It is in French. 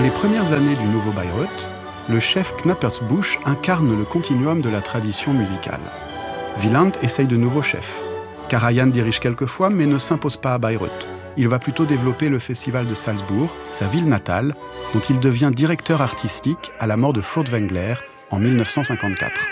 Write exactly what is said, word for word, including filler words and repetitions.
les premières années du nouveau Bayreuth, le chef Knappersbusch incarne le continuum de la tradition musicale. Wieland essaye de nouveaux chefs. Karajan dirige quelquefois, mais ne s'impose pas à Bayreuth. Il va plutôt développer le festival de Salzbourg, sa ville natale, dont il devient directeur artistique à la mort de Furtwängler en mille neuf cent cinquante-quatre.